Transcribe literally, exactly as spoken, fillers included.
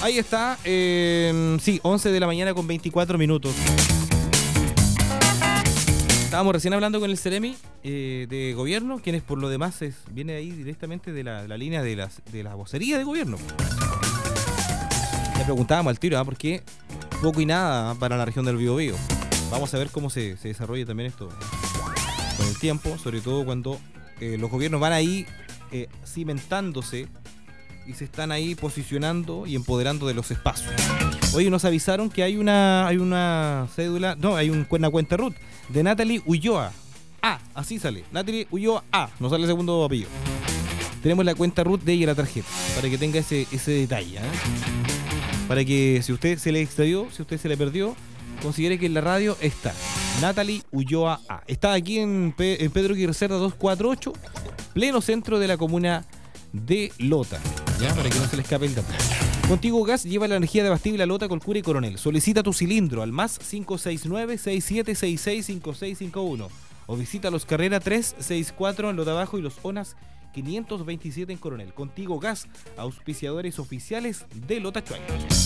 Ahí está, eh, sí, once de la mañana con veinticuatro minutos. Estábamos recién hablando con el Ceremi eh, de gobierno, quienes por lo demás es, viene ahí directamente de la, la línea de, las, de la vocería de gobierno. Le preguntábamos al tiro, ¿eh? Porque poco y nada para la región del Biobío. Vamos a ver cómo se, se desarrolla también esto con el tiempo, sobre todo cuando eh, los gobiernos van ahí eh, cimentándose y se están ahí posicionando y empoderando de los espacios. Hoy nos avisaron que hay una hay una cédula, no, hay un, una cuenta R U T de Natalie Ulloa A, así sale, Natalie Ulloa A, no sale el segundo apellido. Tenemos la cuenta R U T de ella y la tarjeta, para que tenga ese, ese detalle, ¿eh? Para que si usted se le extravió, si usted se le perdió, considere que en la radio está Natalie Ulloa A. Está aquí en, Pe en Pedro Aguirre Cerda doscientos cuarenta y ocho, pleno centro de la comuna de Lota, ya, para que no se le escape el dato. Contigo Gas lleva la energía de Bastible a Lota, Colcura y Coronel. Solicita tu cilindro al más cinco seis nueve, seis siete seis seis, cinco seis cinco uno o visita los Carrera trescientos sesenta y cuatro en Lota Bajo y los Onas quinientos veintisiete en Coronel. Contigo Gas, auspiciadores oficiales de Lota Chuay.